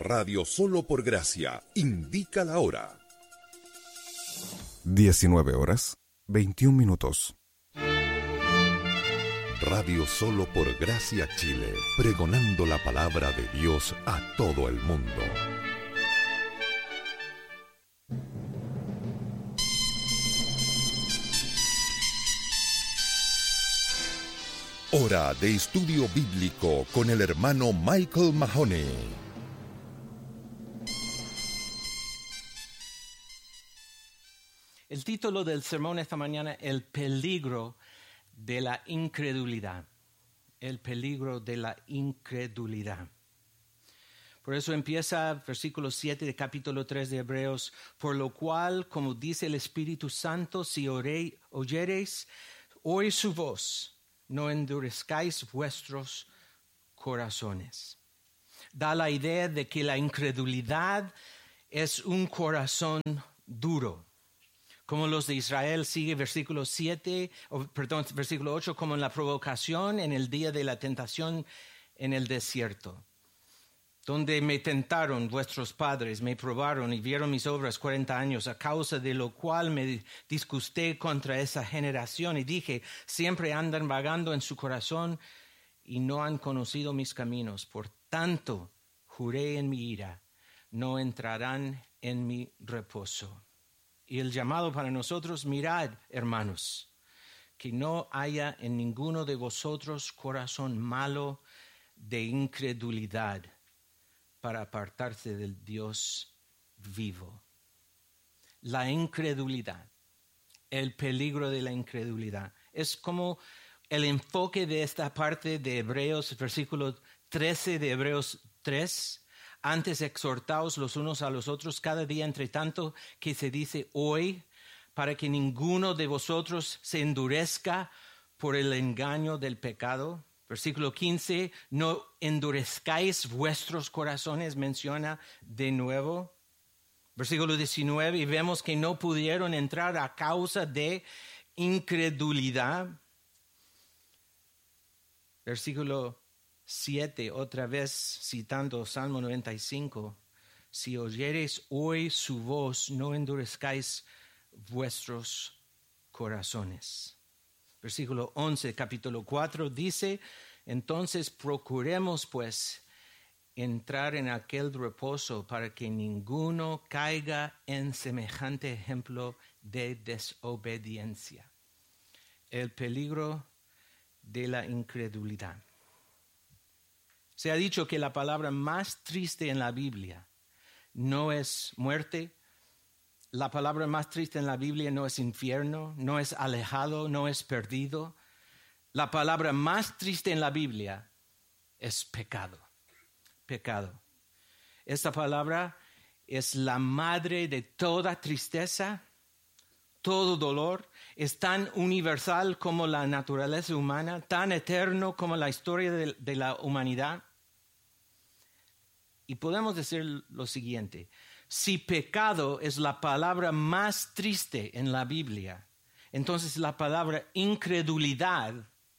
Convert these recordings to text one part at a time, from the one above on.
Radio Solo por Gracia indica la hora. 19:21. Radio Solo por Gracia Chile, pregonando la palabra de Dios a todo el mundo. Hora de estudio bíblico con el hermano Michael Mahoney. El título del sermón esta mañana, el peligro de la incredulidad. El peligro de la incredulidad. Por eso empieza versículo 7 de capítulo 3 de Hebreos. Por lo cual, como dice el Espíritu Santo, si oyereis hoy su voz, no endurezcáis vuestros corazones. Da la idea de que la incredulidad es un corazón duro. Como los de Israel, sigue versículo 8, como en la provocación en el día de la tentación en el desierto, donde me tentaron vuestros padres, me probaron y vieron mis obras 40 años, a causa de lo cual me disgusté contra esa generación y dije, siempre andan vagando en su corazón y no han conocido mis caminos. Por tanto, juré en mi ira, no entrarán en mi reposo. Y el llamado para nosotros, mirad, hermanos, que no haya en ninguno de vosotros corazón malo de incredulidad para apartarse del Dios vivo. La incredulidad, el peligro de la incredulidad, es como el enfoque de esta parte de Hebreos, versículo 13 de Hebreos 3. Antes exhortaos los unos a los otros cada día, entre tanto que se dice hoy, para que ninguno de vosotros se endurezca por el engaño del pecado. Versículo 15, no endurezcáis vuestros corazones, menciona de nuevo. Versículo 19, y vemos que no pudieron entrar a causa de incredulidad. Versículo 7, otra vez citando Salmo 95, si oyereis hoy su voz, no endurezcáis vuestros corazones. Versículo 11, capítulo 4, dice, entonces procuremos pues entrar en aquel reposo para que ninguno caiga en semejante ejemplo de desobediencia. El peligro de la incredulidad. Se ha dicho que la palabra más triste en la Biblia no es muerte. La palabra más triste en la Biblia no es infierno, no es alejado, no es perdido. La palabra más triste en la Biblia es pecado. Pecado. Esta palabra es la madre de toda tristeza, todo dolor. Es tan universal como la naturaleza humana, tan eterno como la historia de la humanidad. Y podemos decir lo siguiente, si pecado es la palabra más triste en la Biblia, entonces la palabra incredulidad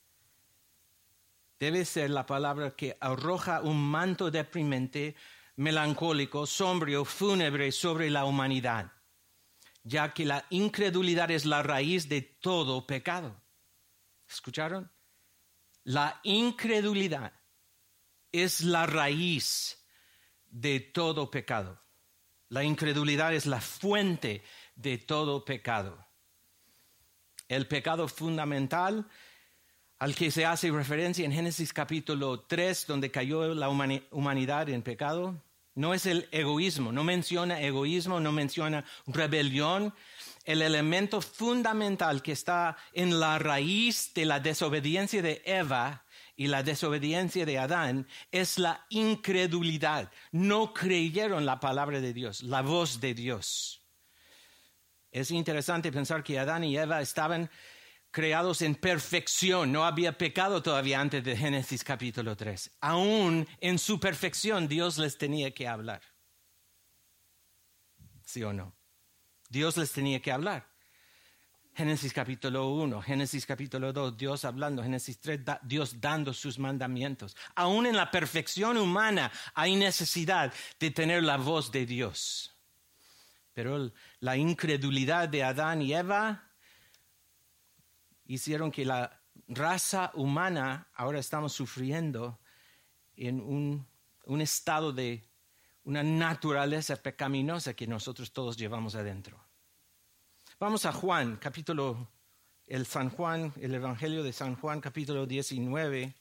debe ser la palabra que arroja un manto deprimente, melancólico, sombrío, fúnebre sobre la humanidad, ya que la incredulidad es la raíz de todo pecado. ¿Escucharon? La incredulidad es la raíz de todo pecado. La incredulidad es la fuente de todo pecado. El pecado fundamental al que se hace referencia en Génesis capítulo 3, donde cayó la humanidad en pecado, no es el egoísmo, no menciona egoísmo, no menciona rebelión. El elemento fundamental que está en la raíz de la desobediencia de Eva y la desobediencia de Adán es la incredulidad. No creyeron la palabra de Dios, la voz de Dios. Es interesante pensar que Adán y Eva estaban creados en perfección. No había pecado todavía antes de Génesis capítulo 3. Aún en su perfección Dios les tenía que hablar. ¿Sí o no? Dios les tenía que hablar. Génesis capítulo 1, Génesis capítulo 2, Dios hablando, Génesis 3, Dios dando sus mandamientos. Aún en la perfección humana hay necesidad de tener la voz de Dios. Pero la incredulidad de Adán y Eva hicieron que la raza humana ahora estamos sufriendo en un estado de una naturaleza pecaminosa que nosotros todos llevamos adentro. Vamos a Juan, el Evangelio de San Juan, capítulo 16,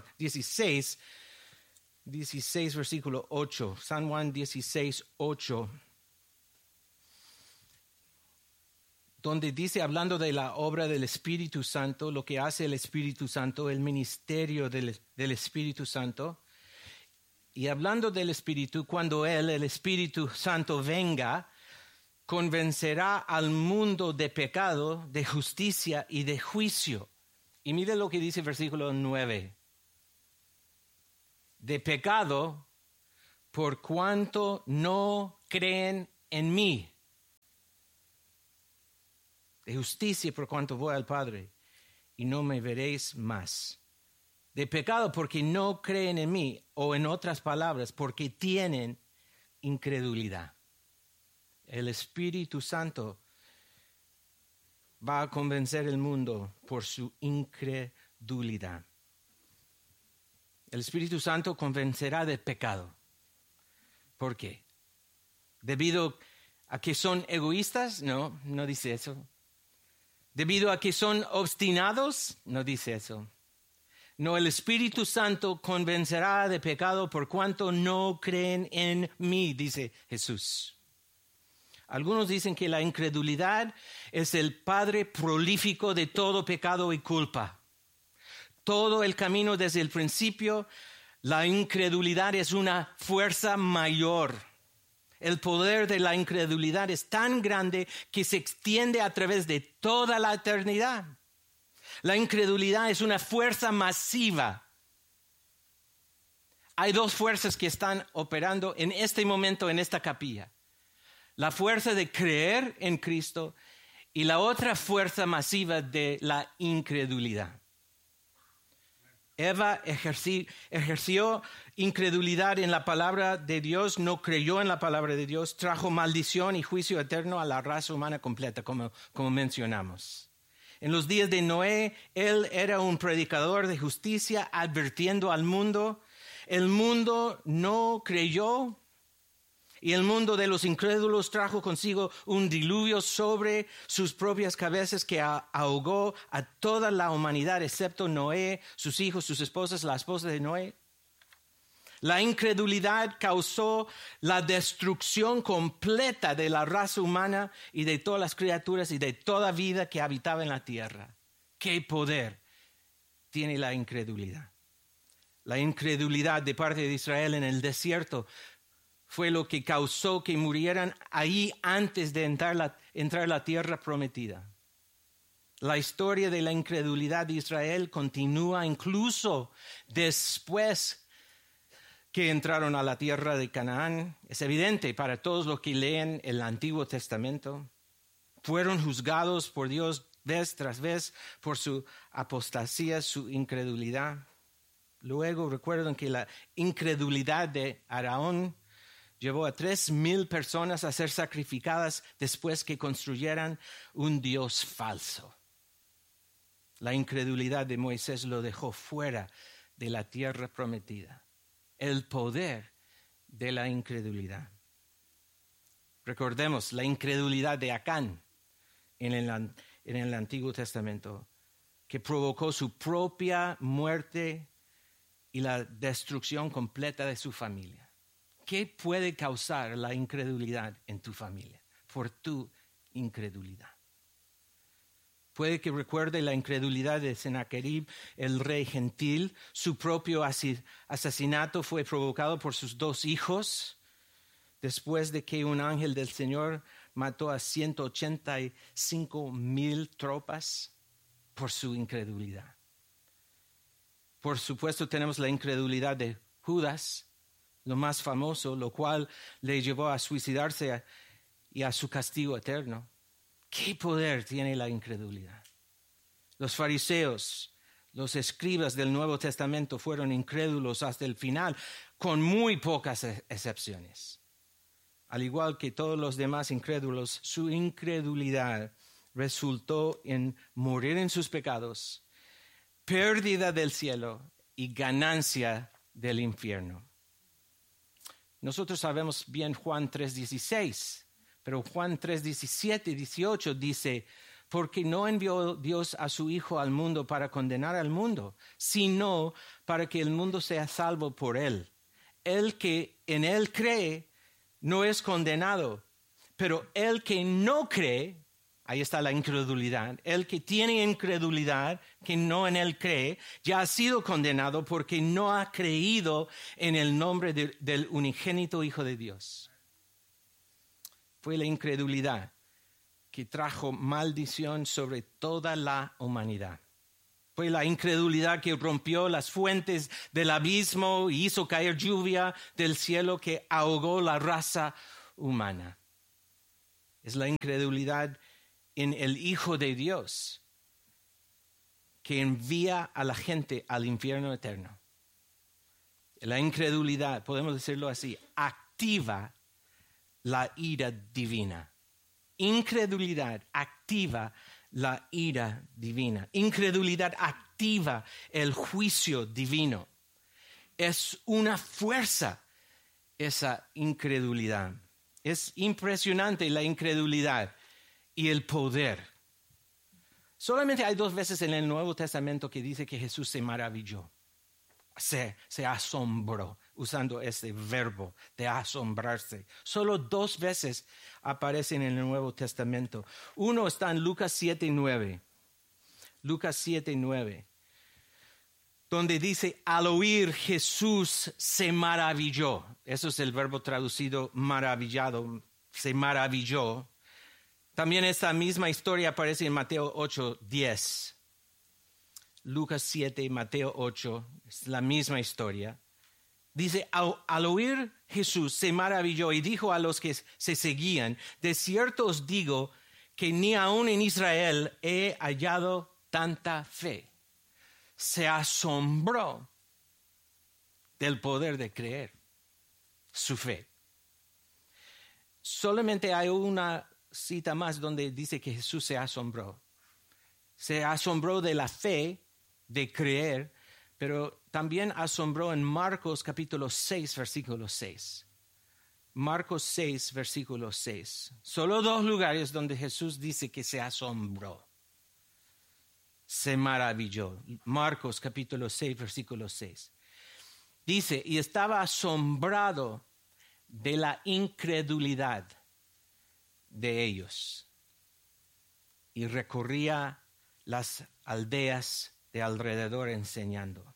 versículo 8. San Juan 16, 8. Donde dice, hablando de la obra del Espíritu Santo, lo que hace el Espíritu Santo, el ministerio del Espíritu Santo. Y hablando del Espíritu, cuando el Espíritu Santo venga, convencerá al mundo de pecado, de justicia y de juicio. Y mire lo que dice el versículo 9. De pecado, por cuanto no creen en mí. De justicia, por cuanto voy al Padre, y no me veréis más. De pecado, porque no creen en mí, o en otras palabras, porque tienen incredulidad. El Espíritu Santo va a convencer el mundo por su incredulidad. El Espíritu Santo convencerá del pecado. ¿Por qué? ¿Debido a que son egoístas? No, no dice eso. ¿Debido a que son obstinados? No dice eso. No, el Espíritu Santo convencerá de pecado por cuanto no creen en mí, dice Jesús. Algunos dicen que la incredulidad es el padre prolífico de todo pecado y culpa. Todo el camino desde el principio, la incredulidad es una fuerza mayor. El poder de la incredulidad es tan grande que se extiende a través de toda la eternidad. La incredulidad es una fuerza masiva. Hay dos fuerzas que están operando en este momento en esta capilla. La fuerza de creer en Cristo y la otra fuerza masiva de la incredulidad. Eva ejerció incredulidad en la palabra de Dios, no creyó en la palabra de Dios, trajo maldición y juicio eterno a la raza humana completa, como mencionamos. En los días de Noé, él era un predicador de justicia, advirtiendo al mundo. El mundo no creyó. Y el mundo de los incrédulos trajo consigo un diluvio sobre sus propias cabezas que ahogó a toda la humanidad, excepto Noé, sus hijos, sus esposas, la esposa de Noé. La incredulidad causó la destrucción completa de la raza humana y de todas las criaturas y de toda vida que habitaba en la tierra. ¿Qué poder tiene la incredulidad? La incredulidad de parte de Israel en el desierto fue lo que causó que murieran ahí antes de entrar la tierra prometida. La historia de la incredulidad de Israel continúa incluso después que entraron a la tierra de Canaán. Es evidente para todos los que leen el Antiguo Testamento. Fueron juzgados por Dios vez tras vez por su apostasía, su incredulidad. Luego recuerden que la incredulidad de Aarón llevó a 3,000 personas a ser sacrificadas después que construyeran un Dios falso. La incredulidad de Moisés lo dejó fuera de la tierra prometida. El poder de la incredulidad. Recordemos la incredulidad de Acán en el Antiguo Testamento, que provocó su propia muerte y la destrucción completa de su familia. ¿Qué puede causar la incredulidad en tu familia? Por tu incredulidad. Puede que recuerde la incredulidad de Sennacherib, el rey gentil. Su propio asesinato fue provocado por sus 2 hijos, después de que un ángel del Señor mató a 185,000 tropas por su incredulidad. Por supuesto, tenemos la incredulidad de Judas, lo más famoso, lo cual le llevó a suicidarse y a su castigo eterno. ¿Qué poder tiene la incredulidad? Los fariseos, los escribas del Nuevo Testamento fueron incrédulos hasta el final, con muy pocas excepciones. Al igual que todos los demás incrédulos, su incredulidad resultó en morir en sus pecados, pérdida del cielo y ganancia del infierno. Nosotros sabemos bien Juan 3:16, pero Juan 3:17 y 18 dice: porque no envió Dios a su Hijo al mundo para condenar al mundo, sino para que el mundo sea salvo por él. El que en él cree no es condenado, pero el que no cree, ahí está la incredulidad, el que tiene incredulidad, que no en él cree, ya ha sido condenado porque no ha creído en el nombre del unigénito Hijo de Dios. Fue la incredulidad que trajo maldición sobre toda la humanidad. Fue la incredulidad que rompió las fuentes del abismo y hizo caer lluvia del cielo que ahogó la raza humana. Es la incredulidad en el Hijo de Dios que envía a la gente al infierno eterno. La incredulidad, podemos decirlo así, activa la ira divina. Incredulidad activa la ira divina. Incredulidad activa el juicio divino. Es una fuerza esa incredulidad. Es impresionante la incredulidad y el poder. Solamente hay 2 veces en el Nuevo Testamento que dice que Jesús se maravilló. Se asombró, usando ese verbo de asombrarse. Solo 2 veces aparecen en el Nuevo Testamento. Uno está en Lucas 7:9. Lucas 7:9. Donde dice, al oír Jesús se maravilló. Eso es el verbo traducido maravillado. Se maravilló. También esta misma historia aparece en Mateo 8:10. Lucas 7, Mateo 8, es la misma historia. Dice, al oír Jesús se maravilló y dijo a los que se seguían: de cierto os digo que ni aun en Israel he hallado tanta fe. Se asombró del poder de creer, su fe. Solamente hay una cita más donde dice que Jesús se asombró. Se asombró de la fe, de creer, pero también asombró en Marcos capítulo 6, versículo 6. Marcos 6, versículo 6. Solo 2 lugares donde Jesús dice que se asombró. Se maravilló. Marcos capítulo 6, versículo 6. Dice, y estaba asombrado de la incredulidad de ellos. Y recorría las aldeas de alrededor enseñando.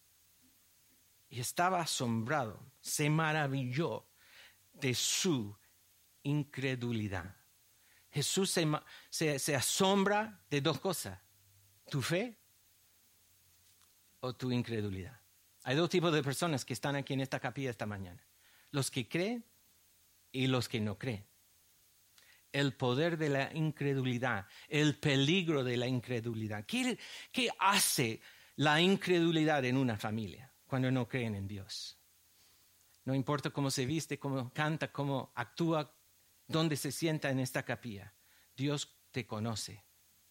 Y estaba asombrado, se maravilló de su incredulidad. Jesús se asombra de 2 cosas: tu fe o tu incredulidad. Hay 2 tipos de personas que están aquí en esta capilla esta mañana: los que creen y los que no creen. El poder de la incredulidad, el peligro de la incredulidad. ¿Qué hace la incredulidad en una familia cuando no creen en Dios? No importa cómo se viste, cómo canta, cómo actúa, dónde se sienta en esta capilla. Dios te conoce.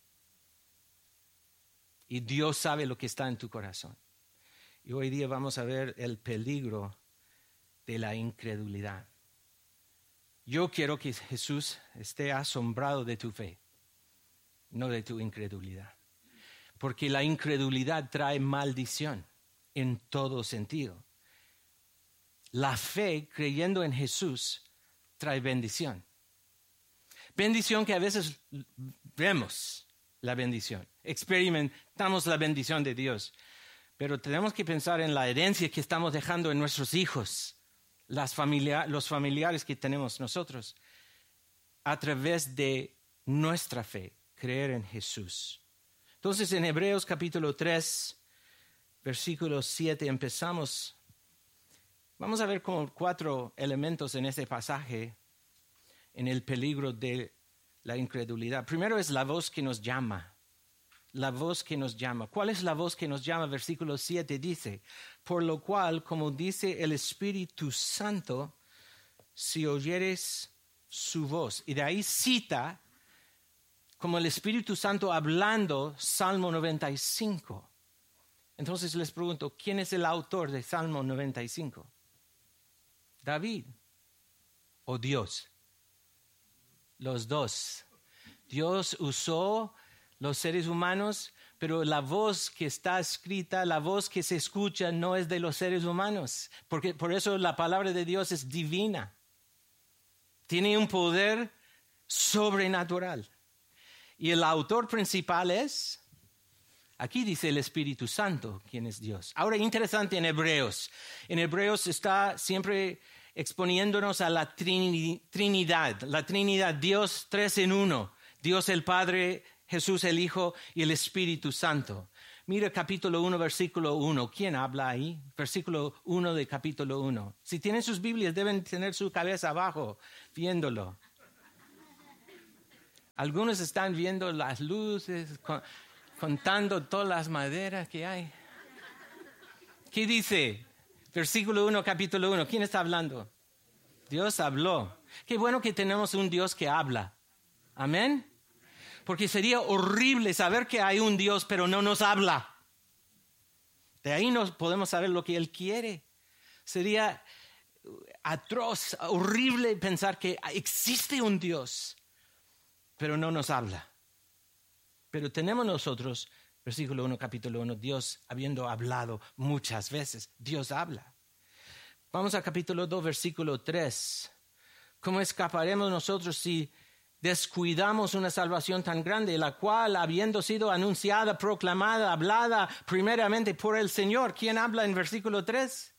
Y Dios sabe lo que está en tu corazón. Y hoy día vamos a ver el peligro de la incredulidad. Yo quiero que Jesús esté asombrado de tu fe, no de tu incredulidad. Porque la incredulidad trae maldición en todo sentido. La fe, creyendo en Jesús, trae bendición. Bendición que a veces vemos la bendición, experimentamos la bendición de Dios. Pero tenemos que pensar en la herencia que estamos dejando en nuestros hijos, los familiares que tenemos nosotros, a través de nuestra fe, creer en Jesús. Entonces, en Hebreos capítulo 3, versículo 7, empezamos. Vamos a ver como 4 elementos en este pasaje en el peligro de la incredulidad. Primero es la voz que nos llama. La voz que nos llama. ¿Cuál es la voz que nos llama? Versículo 7 dice, por lo cual, como dice el Espíritu Santo, si oyeres su voz. Y de ahí cita como el Espíritu Santo hablando Salmo 95. Entonces les pregunto, ¿quién es el autor de Salmo 95? ¿David o Dios? Los dos. Dios usó los seres humanos, pero la voz que está escrita, la voz que se escucha no es de los seres humanos, porque por eso la palabra de Dios es divina. Tiene un poder sobrenatural. Y el autor principal es, aquí dice el Espíritu Santo, quien es Dios. Ahora, interesante en Hebreos. En Hebreos está siempre exponiéndonos a la Trinidad. La Trinidad, Dios tres en uno. Dios el Padre, Jesús el Hijo y el Espíritu Santo. Mira capítulo 1, versículo 1. ¿Quién habla ahí? Versículo 1 de capítulo 1. Si tienen sus Biblias, deben tener su cabeza abajo, viéndolo. Algunos están viendo las luces, contando todas las maderas que hay. ¿Qué dice? Versículo 1, capítulo 1. ¿Quién está hablando? Dios habló. Qué bueno que tenemos un Dios que habla. Amén. Porque sería horrible saber que hay un Dios, pero no nos habla. De ahí no podemos saber lo que Él quiere. Sería atroz, horrible pensar que existe un Dios, pero no nos habla. Pero tenemos nosotros, versículo 1, capítulo 1, Dios habiendo hablado muchas veces. Dios habla. Vamos a capítulo 2, versículo 3. ¿Cómo escaparemos nosotros si descuidamos una salvación tan grande, la cual, habiendo sido anunciada, proclamada, hablada primeramente por el Señor? ¿Quién habla en versículo 3?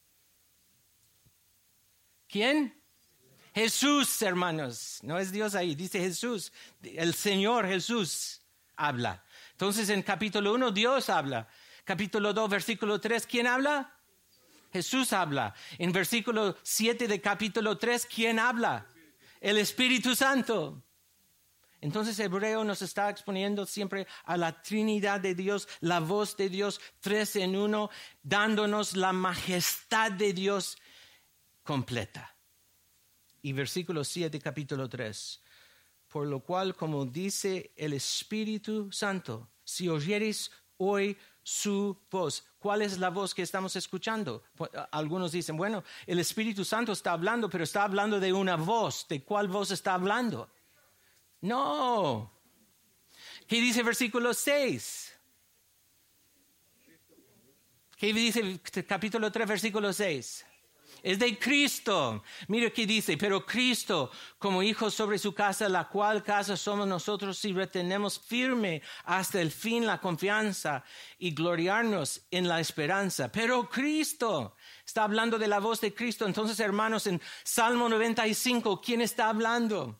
¿Quién? Jesús, hermanos. No es Dios ahí, dice Jesús. El Señor Jesús habla. Entonces, en capítulo 1, Dios habla. Capítulo 2, versículo 3, ¿quién habla? Jesús habla. En versículo 7 de capítulo 3, ¿quién habla? El Espíritu Santo. Entonces Hebreo nos está exponiendo siempre a la Trinidad de Dios, la voz de Dios, tres en uno, dándonos la majestad de Dios completa. Y versículo 7, capítulo 3. Por lo cual, como dice el Espíritu Santo, si oyeres hoy su voz. ¿Cuál es la voz que estamos escuchando? Algunos dicen, bueno, el Espíritu Santo está hablando, pero está hablando de una voz. ¿De cuál voz está hablando? No. ¿Qué dice versículo 6? ¿Qué dice capítulo 3, versículo 6? Es de Cristo. Mira qué dice, pero Cristo como hijo sobre su casa, la cual casa somos nosotros si retenemos firme hasta el fin la confianza y gloriarnos en la esperanza. Pero Cristo, está hablando de la voz de Cristo. Entonces, hermanos, en Salmo 95, ¿quién está hablando?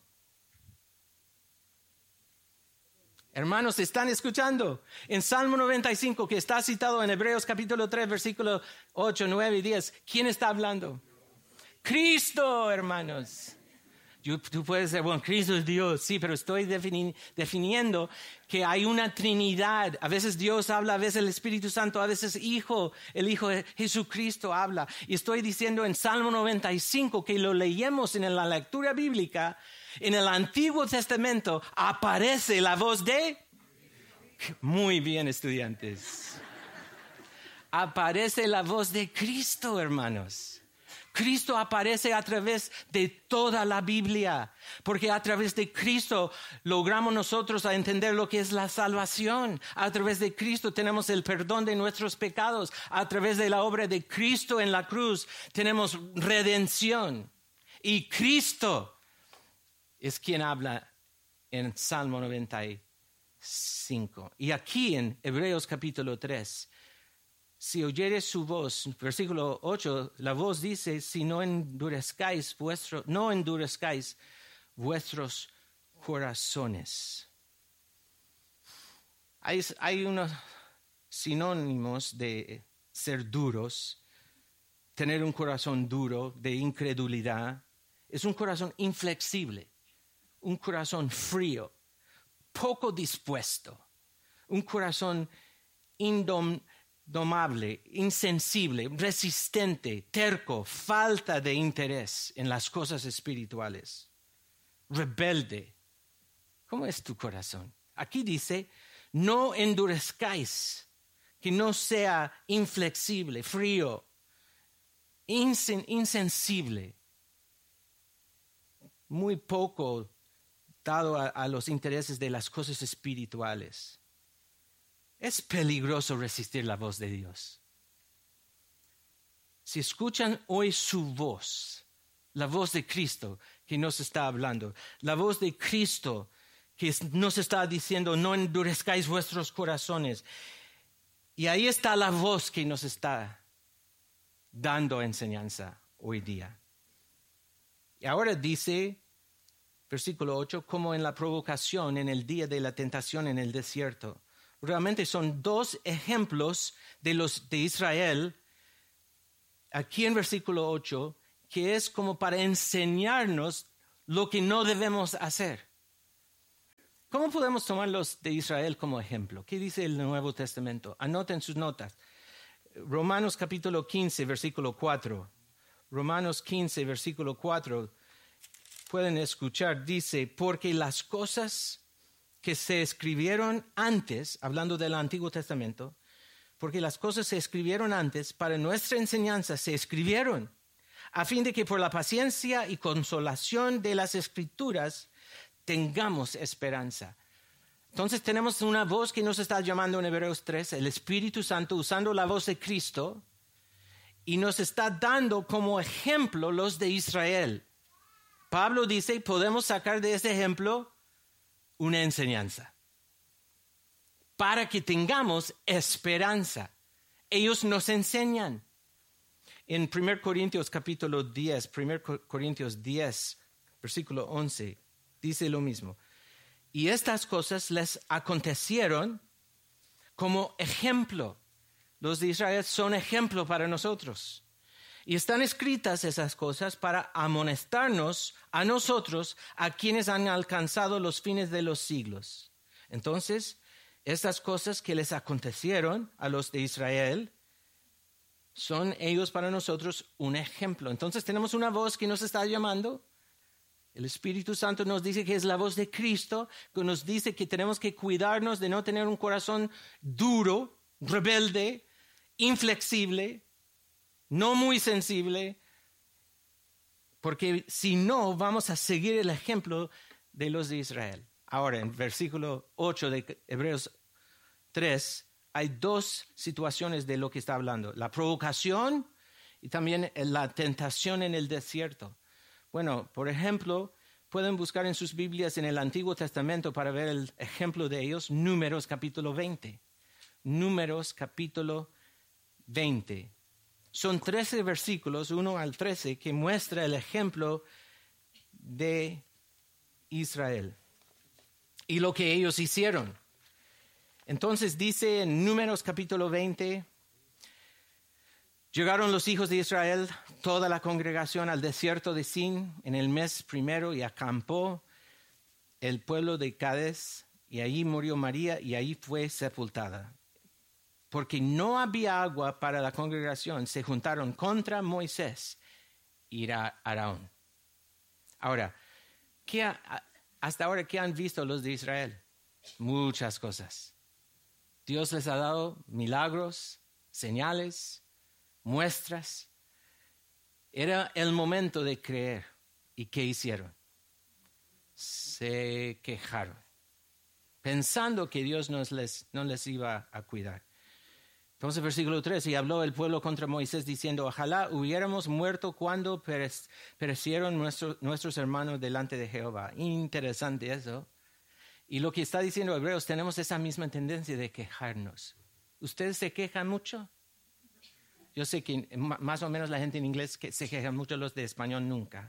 Hermanos, ¿están escuchando? En Salmo 95, que está citado en Hebreos capítulo 3, versículos 8, 9 y 10, ¿quién está hablando? Cristo, hermanos. Tú puedes decir, bueno, Cristo es Dios, sí, pero estoy definiendo que hay una Trinidad. A veces Dios habla, a veces el Espíritu Santo, a veces el Hijo de Jesucristo habla. Y estoy diciendo en Salmo 95 que lo leemos en la lectura bíblica. En el Antiguo Testamento aparece la voz de... Muy bien, estudiantes. Aparece la voz de Cristo, hermanos. Cristo aparece a través de toda la Biblia, porque a través de Cristo logramos nosotros a entender lo que es la salvación. A través de Cristo tenemos el perdón de nuestros pecados. A través de la obra de Cristo en la cruz tenemos redención. Y Cristo es quien habla en Salmo 95. Y aquí en Hebreos capítulo 3, si oyeres su voz, versículo 8, la voz dice, si no endurezcáis vuestros corazones. Hay unos sinónimos de ser duros, tener un corazón duro, de incredulidad. Es un corazón inflexible. un corazón frío, poco dispuesto, un corazón indomable, insensible, resistente, terco, falta de interés en las cosas espirituales, rebelde. ¿Cómo es tu corazón? Aquí dice, no endurezcáis, que no sea inflexible, frío, insensible, muy poco dado a los intereses de las cosas espirituales. Es peligroso resistir la voz de Dios. Si escuchan hoy su voz, la voz de Cristo que nos está hablando, la voz de Cristo que nos está diciendo, no endurezcáis vuestros corazones. Y ahí está la voz que nos está dando enseñanza hoy día. Y ahora dice, versículo 8, como en la provocación en el día de la tentación en el desierto. Realmente son dos ejemplos de los de Israel, aquí en versículo 8, que es como para enseñarnos lo que no debemos hacer. ¿Cómo podemos tomar los de Israel como ejemplo? ¿Qué dice el Nuevo Testamento? Anoten sus notas. Romanos capítulo 15, versículo 4. Romanos 15, versículo 4. Pueden escuchar, dice, porque las cosas que se escribieron antes, hablando del Antiguo Testamento, porque las cosas se escribieron antes, para nuestra enseñanza se escribieron, a fin de que por la paciencia y consolación de las Escrituras tengamos esperanza. Entonces tenemos una voz que nos está llamando en Hebreos 3, el Espíritu Santo usando la voz de Cristo, y nos está dando como ejemplo los de Israel. Pablo dice, podemos sacar de ese ejemplo una enseñanza para que tengamos esperanza. Ellos nos enseñan. En 1 Corintios capítulo 10, 1 Corintios 10, versículo 11, dice lo mismo. Y estas cosas les acontecieron como ejemplo. Los de Israel son ejemplo para nosotros. Y están escritas esas cosas para amonestarnos a nosotros, a quienes han alcanzado los fines de los siglos. Entonces, estas cosas que les acontecieron a los de Israel, son ellos para nosotros un ejemplo. Entonces tenemos una voz que nos está llamando. El Espíritu Santo nos dice que es la voz de Cristo, que nos dice que tenemos que cuidarnos de no tener un corazón duro, rebelde, inflexible, no muy sensible, porque si no vamos a seguir el ejemplo de los de Israel. Ahora, en versículo 8 de Hebreos 3, hay dos situaciones de lo que está hablando. La provocación y también la tentación en el desierto. Bueno, por ejemplo, pueden buscar en sus Biblias en el Antiguo Testamento para ver el ejemplo de ellos, Números capítulo 20. Números capítulo 20. Son 13 versículos, 1 al 13, que muestra el ejemplo de Israel y lo que ellos hicieron. Entonces dice en Números capítulo 20, llegaron los hijos de Israel, toda la congregación al desierto de Sin en el mes primero y acampó el pueblo de Cades y allí murió María y ahí fue sepultada. Porque no había agua para la congregación, se juntaron contra Moisés y Aarón. Ahora, hasta ahora, ¿qué han visto los de Israel? Muchas cosas. Dios les ha dado milagros, señales, muestras. Era el momento de creer. ¿Y qué hicieron? Se quejaron, pensando que Dios no les iba a cuidar. Entonces, versículo 3, y habló el pueblo contra Moisés diciendo, ojalá hubiéramos muerto cuando perecieron nuestros hermanos delante de Jehová. Interesante eso. Y lo que está diciendo Hebreos, tenemos esa misma tendencia de quejarnos. ¿Ustedes se quejan mucho? Yo sé que más o menos la gente en inglés se queja mucho, los de español nunca.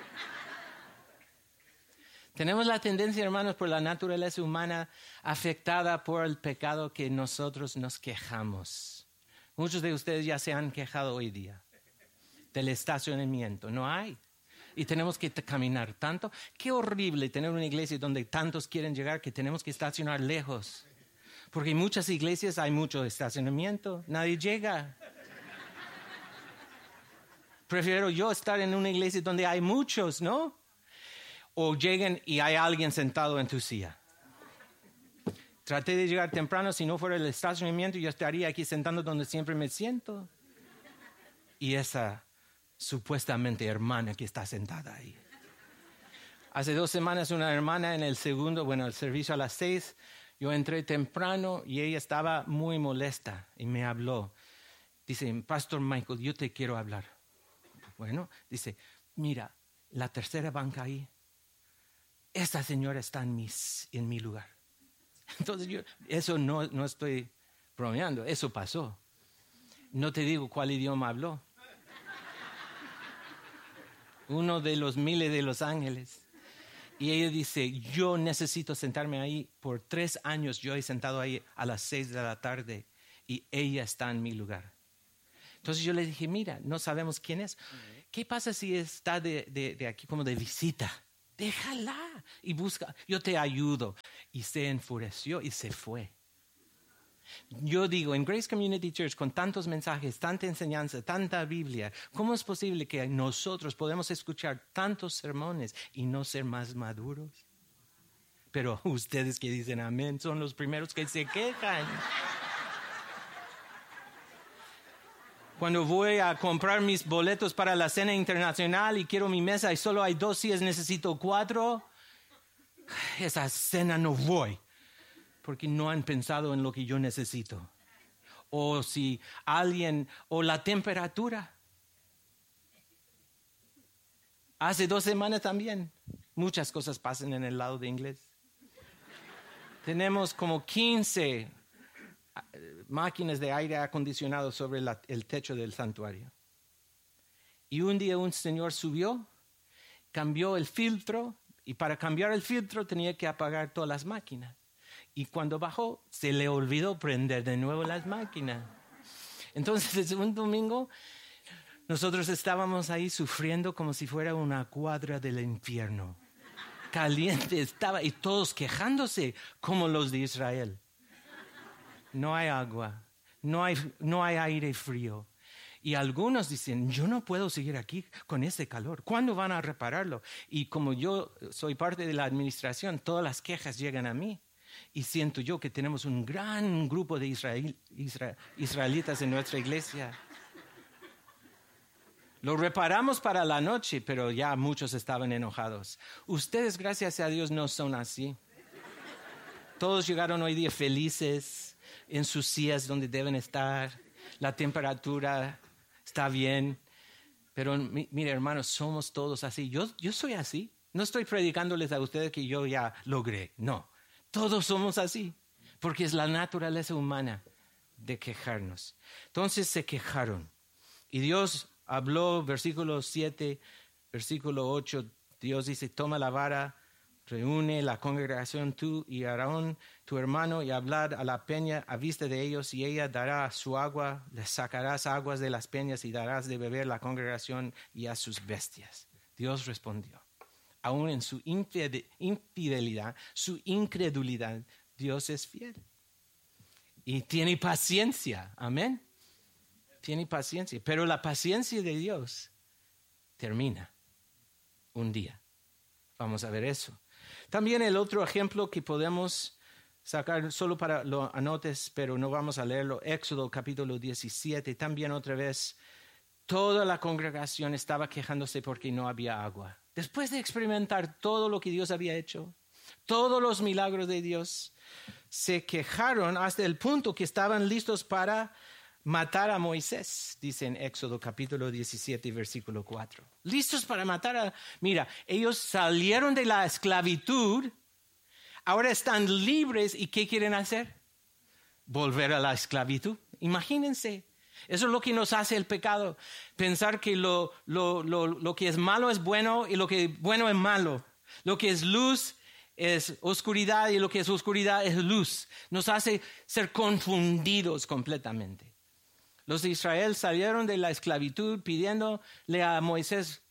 Tenemos la tendencia, hermanos, por la naturaleza humana afectada por el pecado que nosotros nos quejamos. Muchos de ustedes ya se han quejado hoy día del estacionamiento. No hay. Y tenemos que caminar tanto. Qué horrible tener una iglesia donde tantos quieren llegar que tenemos que estacionar lejos. Porque en muchas iglesias hay mucho estacionamiento. Nadie llega. Prefiero yo estar en una iglesia donde hay muchos, ¿no? O lleguen y hay alguien sentado en tu silla. Traté de llegar temprano. Si no fuera el estacionamiento, yo estaría aquí sentado donde siempre me siento. Y esa supuestamente hermana que está sentada ahí. Hace 2 semanas una hermana en el servicio a las 6, yo entré temprano y ella estaba muy molesta y me habló. Dice, Pastor Michael, yo te quiero hablar. Bueno, dice, mira, la tercera banca ahí, esta señora está en mi lugar. Entonces eso no estoy bromeando, eso pasó. No te digo cuál idioma habló. Uno de los miles de los ángeles. Y ella dice, yo necesito sentarme ahí. Por 3 años yo he sentado ahí a las 6 de la tarde y ella está en mi lugar. Entonces yo le dije, mira, no sabemos quién es. ¿Qué pasa si está de aquí como de visita? Déjala y busca, yo te ayudo. Y se enfureció y se fue. Yo digo, en Grace Community Church, con tantos mensajes, tanta enseñanza, tanta Biblia, ¿cómo es posible que nosotros podemos escuchar tantos sermones y no ser más maduros? Pero ustedes que dicen amén son los primeros que se quejan. Cuando voy a comprar mis boletos para la cena internacional y quiero mi mesa y solo hay 2 sillas, necesito 4, esa cena no voy. Porque no han pensado en lo que yo necesito. O si alguien, o la temperatura. Hace 2 semanas también, muchas cosas pasan en el lado de inglés. Tenemos como 15 máquinas de aire acondicionado sobre el techo del santuario. Y un día un señor subió, cambió el filtro, y para cambiar el filtro tenía que apagar todas las máquinas. Y cuando bajó, se le olvidó prender de nuevo las máquinas. Entonces, un domingo, nosotros estábamos ahí sufriendo como si fuera una cuadra del infierno. Caliente estaba y todos quejándose como los de Israel. No hay agua, no hay aire frío. Y algunos dicen, yo no puedo seguir aquí con ese calor. ¿Cuándo van a repararlo? Y como yo soy parte de la administración, todas las quejas llegan a mí. Y siento yo que tenemos un gran grupo de israelitas en nuestra iglesia. Lo reparamos para la noche, pero ya muchos estaban enojados. Ustedes, gracias a Dios, no son así. Todos llegaron hoy día felices, en sus sillas donde deben estar. La temperatura está bien. Pero mire, hermanos, somos todos así. Yo soy así. No estoy predicándoles a ustedes que yo ya logré. No. Todos somos así, porque es la naturaleza humana de quejarnos. Entonces se quejaron. Y Dios habló, versículo 7, versículo 8, Dios dice, toma la vara, reúne la congregación tú y Aarón, tu hermano, y hablad a la peña a vista de ellos, y ella dará su agua, les sacarás aguas de las peñas y darás de beber la congregación y a sus bestias. Dios respondió. Aún en su infidelidad, su incredulidad, Dios es fiel. Y tiene paciencia, amén. Tiene paciencia, pero la paciencia de Dios termina un día. Vamos a ver eso. También el otro ejemplo que podemos sacar solo para lo anotes, pero no vamos a leerlo, Éxodo capítulo 17, también otra vez. Toda la congregación estaba quejándose porque no había agua. Después de experimentar todo lo que Dios había hecho, todos los milagros de Dios, se quejaron hasta el punto que estaban listos para matar a Moisés, dice en Éxodo capítulo 17, versículo 4. Listos para matar Mira, ellos salieron de la esclavitud, ahora están libres y ¿qué quieren hacer? Volver a la esclavitud. Imagínense. Eso es lo que nos hace el pecado, pensar que lo que es malo es bueno y lo que es bueno es malo. Lo que es luz es oscuridad y lo que es oscuridad es luz. Nos hace ser confundidos completamente. Los de Israel salieron de la esclavitud pidiéndole a Moisés,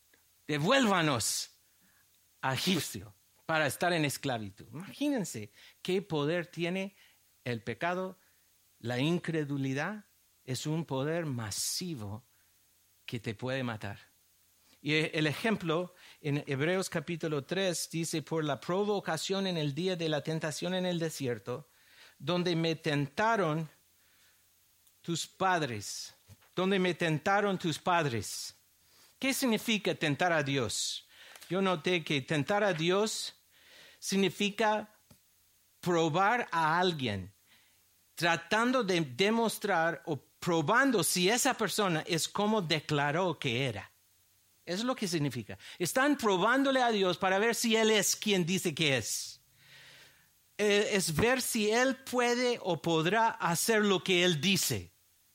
devuélvanos a Egipcio para estar en esclavitud. Imagínense qué poder tiene el pecado. La incredulidad es un poder masivo que te puede matar. Y el ejemplo en Hebreos capítulo 3 dice, por la provocación en el día de la tentación en el desierto, donde me tentaron tus padres. Donde me tentaron tus padres. ¿Qué significa tentar a Dios? Yo noté que tentar a Dios significa probar a alguien, tratando de demostrar o probando si esa persona es como declaró que era. Eso es lo que significa. Están probándole a Dios para ver si Él es quien dice que es. Es ver si Él puede o podrá hacer lo que Él dice.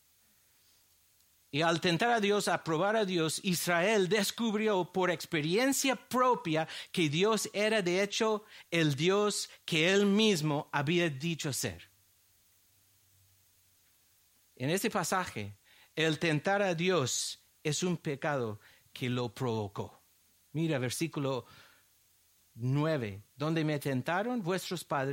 Y al tentar a Dios, a probar a Dios, Israel descubrió por experiencia propia que Dios era de hecho el Dios que Él mismo había dicho ser. En este pasaje, el tentar a Dios es un pecado que lo provocó. Mira, versículo 9, donde me tentaron vuestros padres